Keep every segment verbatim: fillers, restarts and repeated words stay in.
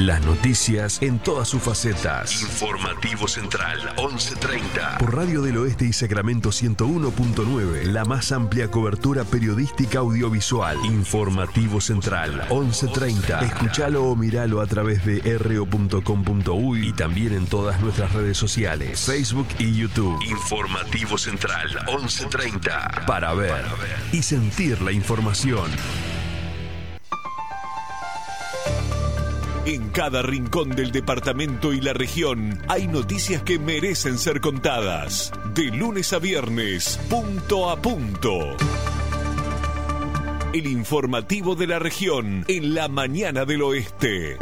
Las noticias en todas sus facetas. Informativo Central, once treinta. Por Radio del Oeste y Sacramento ciento uno punto nueve. La más amplia cobertura periodística audiovisual. Informativo Central, once treinta. Escuchalo o miralo a través de r o punto com punto u y también en todas nuestras redes sociales, Facebook y YouTube. Informativo Central, once treinta. Para ver y sentir la información. En cada rincón del departamento y la región hay noticias que merecen ser contadas. De lunes a viernes, punto a punto. El informativo de la región en la mañana del oeste.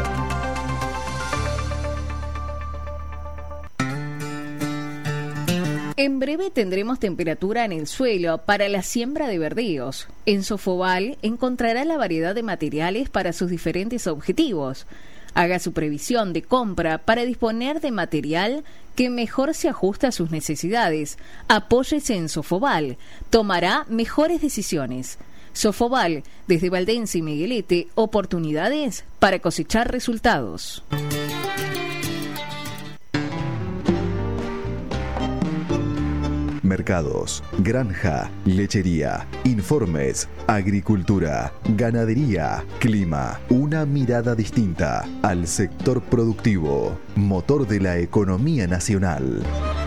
En breve tendremos temperatura en el suelo para la siembra de verdíos. En Sofobal encontrará la variedad de materiales para sus diferentes objetivos. Haga su previsión de compra para disponer de material que mejor se ajuste a sus necesidades. Apóyese en Sofobal. Tomará mejores decisiones. Sofobal, desde Valdense y Miguelete, oportunidades para cosechar resultados. Mercados, granja, lechería, informes, agricultura, ganadería, clima. Una mirada distinta al sector productivo, motor de la economía nacional.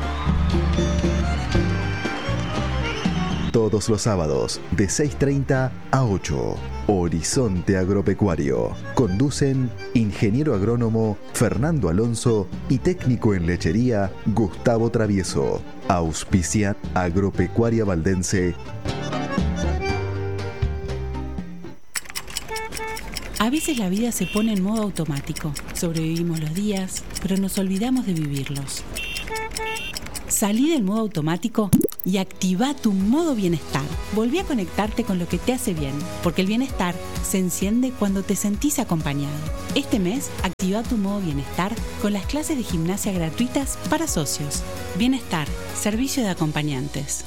Todos los sábados de seis treinta a ocho. Horizonte Agropecuario. Conducen ingeniero agrónomo Fernando Alonso y técnico en lechería Gustavo Travieso. Auspicia Agropecuaria Valdense. A veces la vida se pone en modo automático. Sobrevivimos los días, pero nos olvidamos de vivirlos. Salí del modo automático y activa tu modo bienestar. Volví a conectarte con lo que te hace bien, porque el bienestar se enciende cuando te sentís acompañado. Este mes, activa tu modo bienestar con las clases de gimnasia gratuitas para socios. Bienestar, servicio de acompañantes.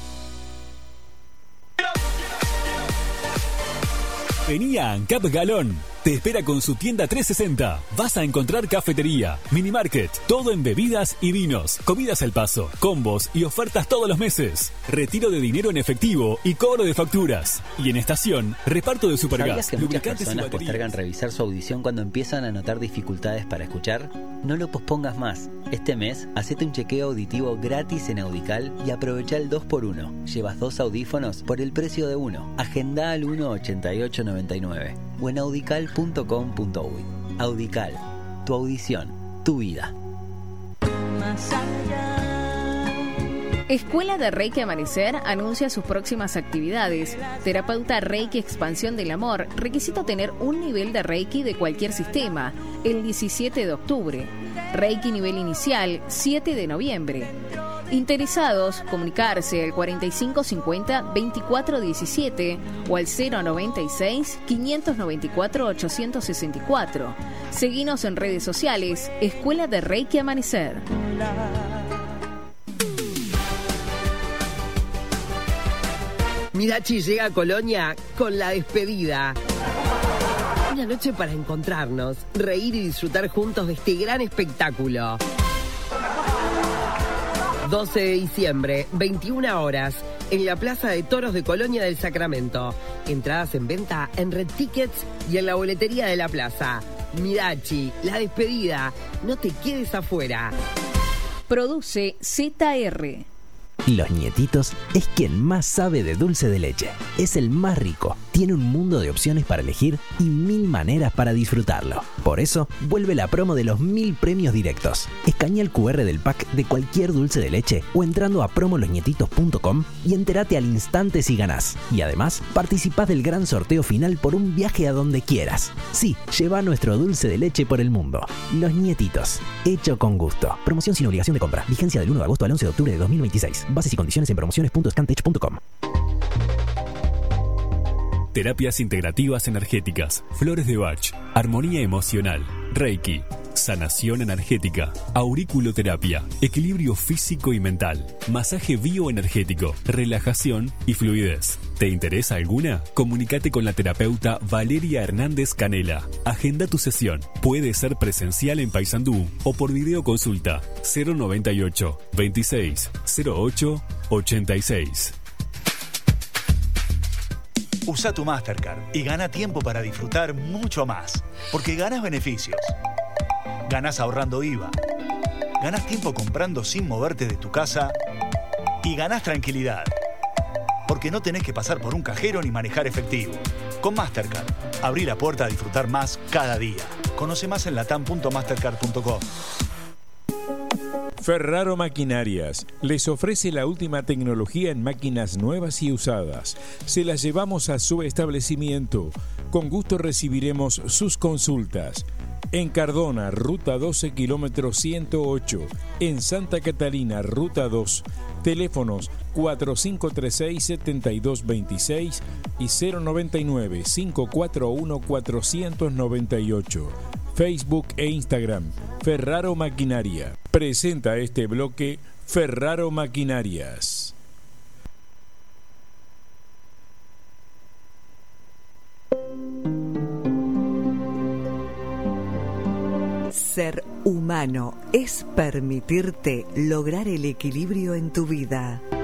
Vení a ANCAP Galón. Te espera con su tienda trescientos sesenta. Vas a encontrar cafetería, mini market, todo en bebidas y vinos, comidas al paso, combos y ofertas todos los meses. Retiro de dinero en efectivo y cobro de facturas. Y en estación, reparto de supergas. ¿Sabías que muchas personas postergan revisar su audición cuando empiezan a notar dificultades para escuchar? No lo pospongas más. Este mes, hacete un chequeo auditivo gratis en Audical y aprovecha el dos por uno. Llevas dos audífonos por el precio de uno. Agenda al uno ochenta y ocho noventa y nueve o en audical punto com punto uy. Audical, tu audición, tu vida. Escuela de Reiki Amanecer anuncia sus próximas actividades. Terapeuta Reiki Expansión del Amor. Requisito tener un nivel de Reiki de cualquier sistema. El diecisiete de octubre. Reiki nivel inicial, siete de noviembre. Interesados, comunicarse al cuarenta y cinco cincuenta veinticuatro diecisiete o al cero noventa y seis quinientos noventa y cuatro ochocientos sesenta y cuatro. Seguinos en redes sociales, Escuela de Reiki Amanecer. Mirachi llega a Colonia con La Despedida. Una noche para encontrarnos, reír y disfrutar juntos de este gran espectáculo. doce de diciembre, veintiuna horas, en la Plaza de Toros de Colonia del Sacramento. Entradas en venta en Red Tickets y en la boletería de la plaza. Mirachi, La Despedida, no te quedes afuera. Produce Z R. Los Nietitos es quien más sabe de dulce de leche. Es el más rico, tiene un mundo de opciones para elegir y mil maneras para disfrutarlo. Por eso, vuelve la promo de los mil premios directos. Escanea el cu erre del pack de cualquier dulce de leche o entrando a promo los nietitos punto com y entérate al instante si ganás. Y además, participás del gran sorteo final por un viaje a donde quieras. Sí, lleva nuestro dulce de leche por el mundo. Los Nietitos, hecho con gusto. Promoción sin obligación de compra. Vigencia del uno de agosto al once de octubre de dos mil veintiséis. Bases y condiciones en promociones punto scantech punto com. Terapias integrativas energéticas, flores de Bach, armonía emocional, Reiki, sanación energética, auriculoterapia, equilibrio físico y mental, masaje bioenergético, relajación y fluidez. ¿Te interesa alguna? Comunícate con la terapeuta Valeria Hernández Canela. Agenda tu sesión. Puede ser presencial en Paysandú o por videoconsulta cero noventa y ocho, veintiséis, cero ocho, ochenta y seis. Usa tu Mastercard y gana tiempo para disfrutar mucho más. Porque ganas beneficios. Ganas ahorrando I V A. Ganas tiempo comprando sin moverte de tu casa. Y ganas tranquilidad. Porque no tenés que pasar por un cajero ni manejar efectivo. Con Mastercard, abrí la puerta a disfrutar más cada día. Conoce más en latam punto mastercard punto com. Ferraro Maquinarias les ofrece la última tecnología en máquinas nuevas y usadas. Se las llevamos a su establecimiento. Con gusto recibiremos sus consultas. En Cardona, Ruta doce, kilómetro ciento ocho. En Santa Catalina, Ruta dos. Teléfonos cuatro cinco tres seis, siete dos dos seis y cero noventa y nueve, cinco cuatro uno, cuatro nueve ocho. Facebook e Instagram, Ferraro Maquinaria. Presenta este bloque Ferraro Maquinarias. Ser humano es permitirte lograr el equilibrio en tu vida.